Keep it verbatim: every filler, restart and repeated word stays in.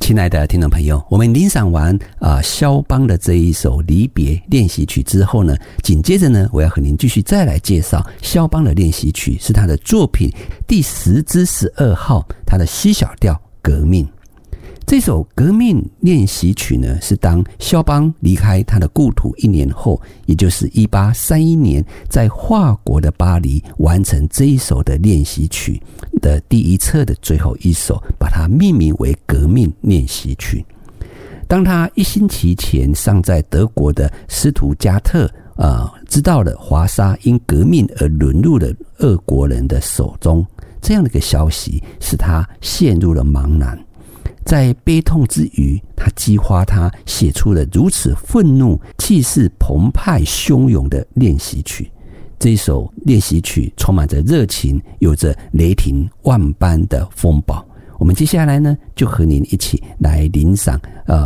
亲爱的听众朋友，我们欣赏完啊肖邦的这一首离别练习曲之后呢，紧接着呢，我要和您继续再来介绍肖邦的练习曲，是他的作品第十之十二号，他的 C 小调革命。这首革命练习曲呢，是当肖邦离开他的故土一年后，也就是一八三一年，在法国的巴黎完成这一首的练习曲的第一册的最后一首，把它命名为革命练习曲。当他一星期前尚在德国的斯图加特呃，知道了华沙因革命而沦入了俄国人的手中，这样的一个消息使他陷入了茫然。在悲痛之余，他激发他写出了如此愤怒、气势澎湃、汹涌的练习曲。这一首练习曲充满着热情，有着雷霆万般的风暴。我们接下来呢，就和您一起来聆赏呃